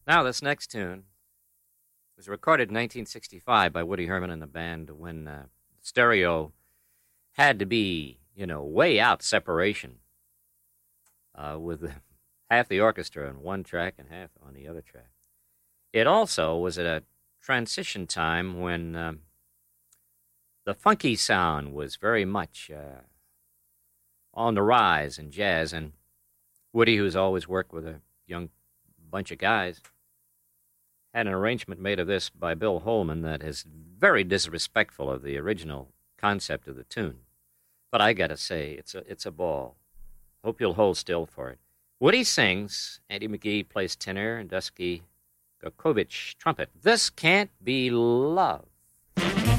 Now, this next tune was recorded in 1965 by Woody Herman and the band when stereo had to be, way out separation with half the orchestra on one track and half on the other track. It also was at a transition time when the funky sound was very much on the rise in jazz, and Woody, who's always worked with a young bunch of guys, had an arrangement made of this by Bill Holman that is very disrespectful of the original concept of the tune. But I gotta say, it's a ball. Hope you'll hold still for it. Woody sings, Andy McGee plays tenor, and Dusky Gokovich trumpet. This Can't Be Love.